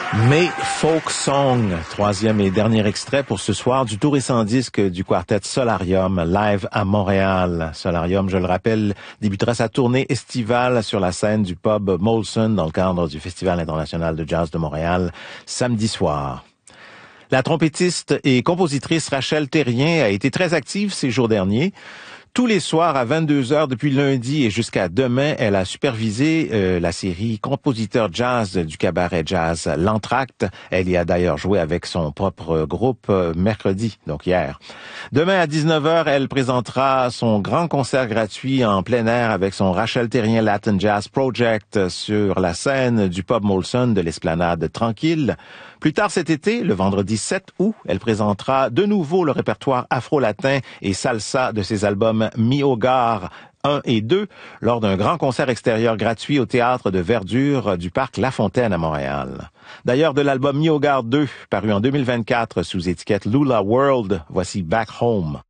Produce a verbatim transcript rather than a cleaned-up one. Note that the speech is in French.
May Folk Song, troisième et dernier extrait pour ce soir du tout récent disque du quartet Solarium, live à Montréal. Solarium, je le rappelle, débutera sa tournée estivale sur la scène du pub Molson dans le cadre du Festival international de jazz de Montréal, samedi soir. La trompettiste et compositrice Rachel Terrien a été très active ces jours derniers. Tous les soirs à vingt-deux heures depuis lundi et jusqu'à demain, elle a supervisé euh, la série Compositeur jazz du cabaret jazz L'Entracte. Elle y a d'ailleurs joué avec son propre groupe euh, mercredi, donc hier. Demain à dix-neuf heures, elle présentera son grand concert gratuit en plein air avec son Rachel Terrien Latin Jazz Project sur la scène du pub Molson de l'Esplanade Tranquille. Plus tard cet été, le vendredi sept août, elle présentera de nouveau le répertoire afro-latin et salsa de ses albums Mi Hogar un et deux lors d'un grand concert extérieur gratuit au théâtre de Verdure du parc La Fontaine à Montréal. D'ailleurs, de l'album Mi Hogar deux, paru en deux mille vingt-quatre sous étiquette Lula World, voici Back Home.